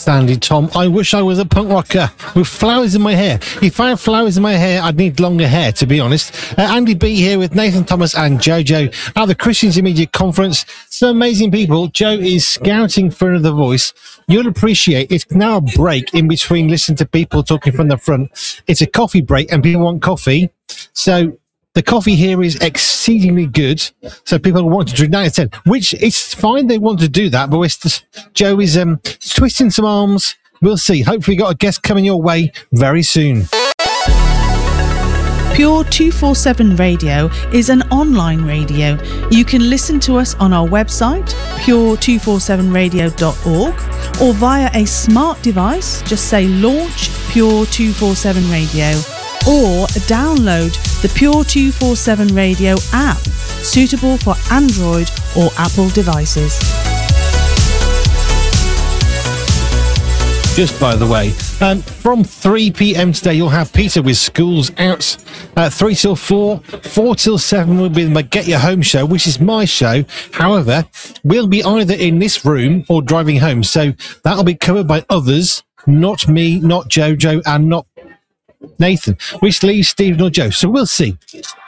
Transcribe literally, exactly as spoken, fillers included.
Andy, Tom. I wish I was a punk rocker with flowers in my hair. If I had flowers in my hair, I'd need longer hair, to be honest. Uh, Andy B here with Nathan Thomas and Jojo at the Christians Immediate Conference. Some amazing people. Joe is scouting for another voice. You'll appreciate it's now a break in between listening to people talking from the front. It's a coffee break and people want coffee. So the coffee here is exceedingly good. So people want to drink nine ten, which it's fine. They want to do that. But just, Joe is um, twisting some arms. We'll see. Hopefully got a guest coming your way very soon. Pure two forty-seven Radio is an online radio. You can listen to us on our website, pure two forty-seven radio dot org, or via a smart device. Just say launch Pure two forty-seven Radio, or download the Pure two forty-seven Radio app, suitable for Android or Apple devices. Just by the way, um, from three p.m. today, you'll have Peter with Schools Out. Uh, three till four, four till seven will be my Get Your Home show, which is my show. However, we'll be either in this room or driving home. So that'll be covered by others, not me, not Jojo, and not Nathan, which leaves Stephen or Joe. So we'll see.